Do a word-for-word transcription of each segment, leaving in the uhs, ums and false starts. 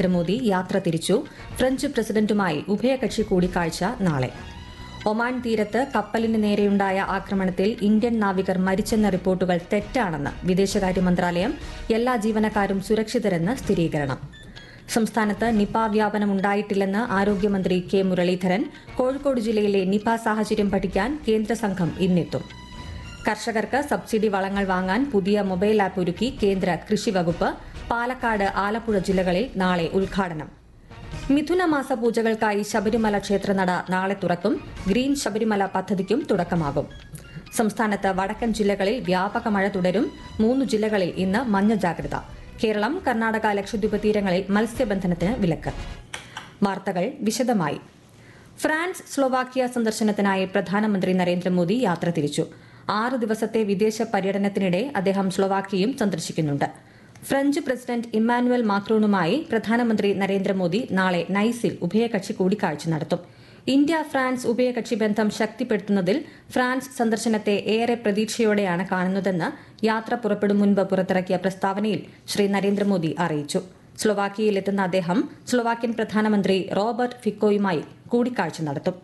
നരേന്ദ്രമോദി യാത്ര തിരിച്ചു. ഫ്രഞ്ച് പ്രസിഡന്റുമായി ഉഭയകക്ഷി കൂടിക്കാഴ്ച നാളെ. ഒമാൻ തീരത്ത് കപ്പലിന് നേരെയുണ്ടായ ആക്രമണത്തിൽ ഇന്ത്യൻ നാവികർ മരിച്ചെന്ന റിപ്പോർട്ടുകൾ തെറ്റാണെന്ന് വിദേശകാര്യ മന്ത്രാലയം. എല്ലാ ജീവനക്കാരും സുരക്ഷിതരെന്ന് സ്ഥിരീകരണം. സംസ്ഥാനത്ത് നിപ വ്യാപനം ഉണ്ടായിട്ടില്ലെന്ന് ആരോഗ്യമന്ത്രി കെ മുരളീധരൻ. കോഴിക്കോട് ജില്ലയിലെ നിപ സാഹചര്യം പഠിക്കാൻ കേന്ദ്ര സംഘം ഇന്നെത്തും. കർഷകർക്ക് സബ്സിഡി വളങ്ങൾ വാങ്ങാൻ പുതിയ മൊബൈൽ ആപ്പ് ഒരുക്കി കേന്ദ്ര കൃഷി വകുപ്പ്. പാലക്കാട്, ആലപ്പുഴ ജില്ലകളിൽ നാളെ ഉദ്ഘാടനം. മിഥുനമാസ പൂജകൾക്കായി ശബരിമല ക്ഷേത്രനട നാളെ തുറക്കും. ഗ്രീൻ ശബരിമല പദ്ധതിക്കും തുടക്കമാകും. സംസ്ഥാനത്ത് വടക്കൻ ജില്ലകളിൽ വ്യാപക മഴ തുടരും. മൂന്ന് ജില്ലകളിൽ ഇന്ന് മഞ്ഞ ജാഗ്രത. കേരളം, കർണാടക, ലക്ഷദ്വീപ് തീരങ്ങളിൽ മത്സ്യബന്ധനത്തിന് വിലക്ക്. വാർത്തകൾ വിശദമായി. ഫ്രാൻസ്, സ്ലോവാക്യ സന്ദർശനത്തിനായി പ്രധാനമന്ത്രി നരേന്ദ്രമോദി യാത്ര തിരിച്ചു. ആറ് ദിവസത്തെ വിദേശ പര്യടനത്തിനിടെ അദ്ദേഹം സ്ലോവാക്യയും സന്ദർശിക്കുന്നുണ്ട്. ഫ്രഞ്ച് പ്രസിഡന്റ് ഇമ്മാനുവൽ മാക്രോണുമായി പ്രധാനമന്ത്രി നരേന്ദ്രമോദി നാളെ നൈസിൽ ഉഭയകക്ഷി കൂടിക്കാഴ്ച നടത്തും. ഇന്ത്യ ഫ്രാൻസ് ഉഭയകക്ഷി ബന്ധം ശക്തിപ്പെടുത്തുന്നതിൽ ഫ്രാൻസ് സന്ദർശനത്തെ ഏറെ പ്രതീക്ഷയോടെയാണ് കാണുന്നതെന്ന് യാത്ര പുറപ്പെടും മുൻപ് പുറത്തിറക്കിയ പ്രസ്താവനയിൽ ശ്രീ നരേന്ദ്രമോദി അറിയിച്ചു. സ്ലോവാക്യയിലെത്തുന്ന അദ്ദേഹം സ്ലോവാക്യൻ പ്രധാനമന്ത്രി റോബർട്ട് ഫിക്കോയുമായി കൂടിക്കാഴ്ച നടത്തും.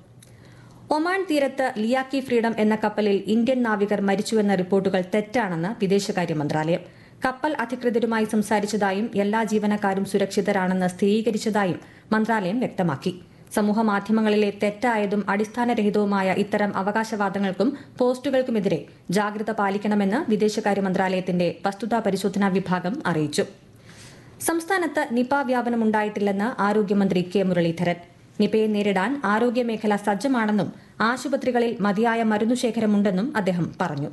ഒമാൻ തീരത്ത് ലിയാക്കി ഫ്രീഡം എന്ന കപ്പലിൽ ഇന്ത്യൻ നാവികർ മരിച്ചുവെന്ന റിപ്പോർട്ടുകൾ തെറ്റാണെന്ന് വിദേശകാര്യ മന്ത്രാലയം. കപ്പൽ അധികൃതരുമായി സംസാരിച്ചതായും എല്ലാ ജീവനക്കാരും സുരക്ഷിതരാണെന്ന് സ്ഥിരീകരിച്ചതായും മന്ത്രാലയം വ്യക്തമാക്കി. സമൂഹമാധ്യമങ്ങളിലെ തെറ്റായതും അടിസ്ഥാനരഹിതവുമായ ഇത്തരം അവകാശവാദങ്ങൾക്കും പോസ്റ്റുകൾക്കുമെതിരെ ജാഗ്രത പാലിക്കണമെന്ന് വിദേശകാര്യ മന്ത്രാലയത്തിന്റെ വസ്തുതാ പരിശോധനാ വിഭാഗം അറിയിച്ചു. സംസ്ഥാനത്ത് നിപ വ്യാപനമുണ്ടായിട്ടില്ലെന്ന് ആരോഗ്യമന്ത്രി കെ മുരളീധരൻ. നിപയെ നേരിടാൻ ആരോഗ്യമേഖല സജ്ജമാണെന്നും ആശുപത്രികളിൽ മതിയായ മരുന്നുശേഖരമുണ്ടെന്നും അദ്ദേഹം പറഞ്ഞു.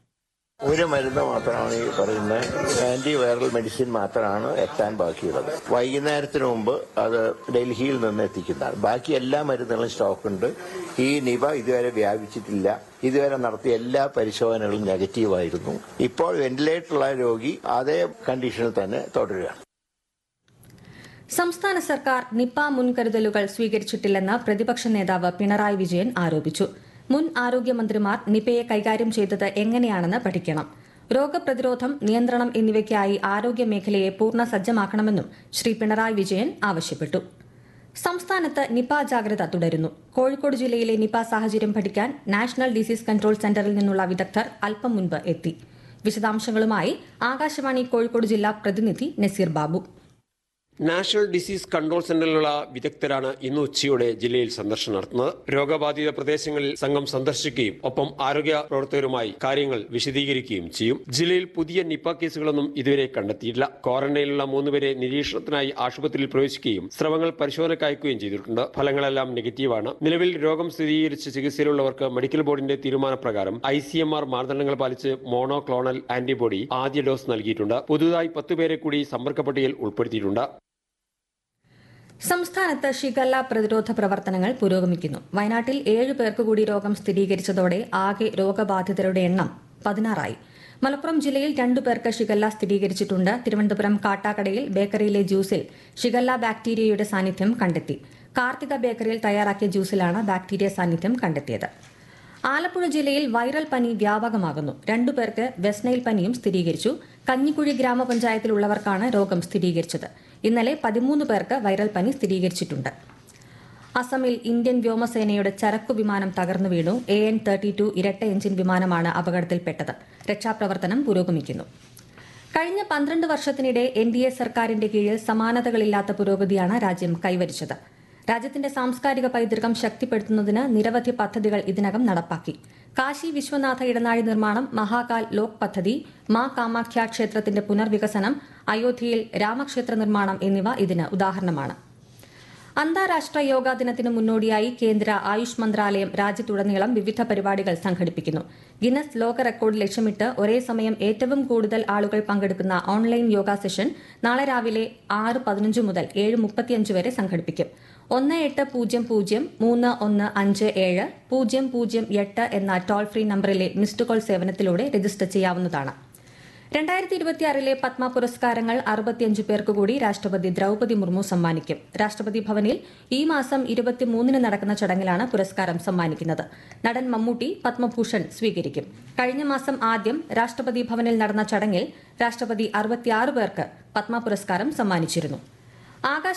ഒരു മരുന്ന് മാത്രമാണ് ഈ പറയുന്ന ആന്റി വൈറൽ മെഡിസിൻ മാത്രമാണ് എത്താൻ ബാക്കിയുള്ളത്. വൈകുന്നേരത്തിന് മുമ്പ് അത് ഡൽഹിയിൽ നിന്ന് എത്തിക്കുന്നതാണ്. ബാക്കി എല്ലാ മരുന്നുകളും സ്റ്റോക്കുണ്ട്. ഈ നിപ ഇതുവരെ വ്യാപിച്ചിട്ടില്ല. ഇതുവരെ നടത്തിയ എല്ലാ പരിശോധനകളും നെഗറ്റീവായിരുന്നു. ഇപ്പോൾ വെന്റിലേറ്ററുള്ള രോഗി അതേ കണ്ടീഷനിൽ തന്നെ തുടരുകയാണ്. സംസ്ഥാന സർക്കാർ നിപ മുൻകരുതലുകൾ സ്വീകരിച്ചിട്ടില്ലെന്ന് പ്രതിപക്ഷ നേതാവ് പിണറായി വിജയൻ ആരോപിച്ചു. മുൻ ആരോഗ്യമന്ത്രിമാർ നിപയെ കൈകാര്യം ചെയ്തത് എങ്ങനെയാണെന്ന് പഠിക്കണം. രോഗപ്രതിരോധം, നിയന്ത്രണം എന്നിവയ്ക്കായി ആരോഗ്യമേഖലയെ പൂർണ്ണ സജ്ജമാക്കണമെന്നും ശ്രീ പിണറായി വിജയൻ ആവശ്യപ്പെട്ടു. സംസ്ഥാനത്ത് നിപ ജാഗ്രത തുടരുന്നു. കോഴിക്കോട് ജില്ലയിലെ നിപ സാഹചര്യം പഠിക്കാൻ നാഷണൽ ഡിസീസ് കൺട്രോൾ സെന്ററിൽ നിന്നുള്ള വിദഗ്ധർ അല്പം മുൻപ് എത്തി. വിശദാംശങ്ങളുമായി ആകാശവാണി കോഴിക്കോട് ജില്ലാ പ്രതിനിധി Naseer Babu. National disease control സെന്ററിലുള്ള വിദഗ്ധരാണ് ഇന്ന് ഉച്ചയോടെ ജില്ലയിൽ സന്ദർശനം നടത്തുന്നത്. രോഗബാധിത പ്രദേശങ്ങളിൽ സംഘം സന്ദർശിക്കുകയും ഒപ്പം ആരോഗ്യ പ്രവർത്തകരുമായി കാര്യങ്ങൾ വിശദീകരിക്കുകയും ചെയ്യും. ജില്ലയിൽ പുതിയ നിപ കേസുകളൊന്നും ഇതുവരെ കണ്ടെത്തിയിട്ടില്ല. ക്വാറന്റൈനിലുള്ള മൂന്നുപേരെ നിരീക്ഷണത്തിനായി ആശുപത്രിയിൽ പ്രവേശിക്കുകയും സ്രവങ്ങൾ പരിശോധനയ്ക്ക് അയക്കുകയും ചെയ്തിട്ടുണ്ട്. ഫലങ്ങളെല്ലാം നെഗറ്റീവാണ്. നിലവിൽ രോഗം സ്ഥിരീകരിച്ച് ചികിത്സയിലുള്ളവർക്ക് മെഡിക്കൽ ബോർഡിന്റെ തീരുമാനപ്രകാരം ഐ സി എം ആർ മാനദണ്ഡങ്ങൾ പാലിച്ച് മോണോക്ലോണൽ ആന്റിബോഡി ആദ്യ ഡോസ് നൽകിയിട്ടുണ്ട്. പുതുതായി പത്തുപേരെ കൂടി സമ്പർക്ക പട്ടികയിൽ ഉൾപ്പെടുത്തിയിട്ടുണ്ട്. സംസ്ഥാനത്ത് ഷിഗല്ല പ്രതിരോധ പ്രവർത്തനങ്ങൾ പുരോഗമിക്കുന്നു. വയനാട്ടിൽ ഏഴ് പേർക്ക് കൂടി രോഗം സ്ഥിരീകരിച്ചതോടെ ആകെ രോഗബാധിതരുടെ എണ്ണം പതിനാറായി. മലപ്പുറം ജില്ലയിൽ രണ്ടു പേർക്ക് ഷിഗല്ല സ്ഥിരീകരിച്ചിട്ടുണ്ട്. തിരുവനന്തപുരം കാട്ടാക്കടയിൽ ബേക്കറിയിലെ ജ്യൂസിൽ ഷിഗല്ല ബാക്ടീരിയയുടെ സാന്നിധ്യം കണ്ടെത്തി. കാർത്തിക ബേക്കറിയിൽ തയ്യാറാക്കിയ ജ്യൂസിലാണ് ബാക്ടീരിയ സാന്നിധ്യം കണ്ടെത്തിയത്. ആലപ്പുഴ ജില്ലയിൽ വൈറൽ പനി വ്യാപകമാകുന്നു. രണ്ടു പേർക്ക് വെസ്റ്റ്നൈൽ പനിയും സ്ഥിരീകരിച്ചു. കഞ്ഞിക്കുഴി ഗ്രാമപഞ്ചായത്തിലുള്ളവർക്കാണ് രോഗം സ്ഥിരീകരിച്ചത്. ഇന്നലെ പതിമൂന്ന് പേർക്ക് വൈറൽ പനി സ്ഥിരീകരിച്ചിട്ടുണ്ട്. അസമിൽ ഇന്ത്യൻ വ്യോമസേനയുടെ ചരക്കു വിമാനം തകർന്നു വീണു. എ എൻ തേർട്ടി ടു ഇരട്ട എഞ്ചിൻ വിമാനമാണ് അപകടത്തിൽപ്പെട്ടത്. രക്ഷാപ്രവർത്തനം പുരോഗമിക്കുന്നു. കഴിഞ്ഞ പന്ത്രണ്ട് വർഷത്തിനിടെ എൻ ഡി എ സർക്കാരിന്റെ കീഴിൽ സമാനതകളില്ലാത്ത പുരോഗതിയാണ് രാജ്യം കൈവരിച്ചത്. രാജ്യത്തിന്റെ സാംസ്കാരിക പൈതൃകം ശക്തിപ്പെടുത്തുന്നതിന് നിരവധി പദ്ധതികൾ ഇതിനകം നടപ്പാക്കി. കാശി വിശ്വനാഥ ഇടനാഴി നിർമ്മാണം, മഹാകാൽ ലോക് പദ്ധതി, മാ കാമാഖ്യ ക്ഷേത്രത്തിന്റെ പുനർവികസനം, അയോധ്യയിൽ രാമക്ഷേത്ര നിർമ്മാണം എന്നിവ ഇതിന് ഉദാഹരണമാണ്. അന്താരാഷ്ട്ര യോഗാ ദിനത്തിന് മുന്നോടിയായി കേന്ദ്ര ആയുഷ് മന്ത്രാലയം രാജ്യത്തുടനീളം വിവിധ പരിപാടികൾ സംഘടിപ്പിക്കുന്നു. ഗിന്നസ് ലോക റെക്കോർഡ് ലക്ഷ്യമിട്ട് ഒരേ സമയം ഏറ്റവും കൂടുതൽ ആളുകൾ പങ്കെടുക്കുന്ന ഓൺലൈൻ യോഗ സെഷൻ നാളെ രാവിലെ ആറ് പതിനഞ്ച് മുതൽ ഏഴ് മുപ്പത്തിയഞ്ച് വരെ സംഘടിപ്പിക്കും. ഒന്ന് എട്ട് പൂജ്യം പൂജ്യം മൂന്ന് ഒന്ന് അഞ്ച് ഏഴ് പൂജ്യം പൂജ്യം എട്ട് എന്ന ടോൾ ഫ്രീ നമ്പറിലെ മിസ്ഡ് കോൾ സേവനത്തിലൂടെ രജിസ്റ്റർ ചെയ്യാവുന്നതാണ്. രണ്ടായിരത്തി ഇരുപത്തിയാറിലെ പത്മ പുരസ്കാരങ്ങൾ അറുപത്തിയഞ്ച് പേർക്ക് കൂടി രാഷ്ട്രപതി ദ്രൌപദി മുർമു സമ്മാനിക്കും. രാഷ്ട്രപതി ഭവനിൽ ഈ മാസം ഇരുപത്തിമൂന്നിന് നടക്കുന്ന ചടങ്ങിലാണ് പുരസ്കാരം സമ്മാനിക്കുന്നത്. നടൻ മമ്മൂട്ടി പത്മഭൂഷൺ സ്വീകരിക്കും. കഴിഞ്ഞ മാസം ആദ്യം രാഷ്ട്രപതി ഭവനിൽ നടന്ന ചടങ്ങിൽ രാഷ്ട്രപതി അറുപത്തിയാറ് പേർക്ക് പത്മ പുരസ്കാരം സമ്മാനിച്ചിരുന്നു.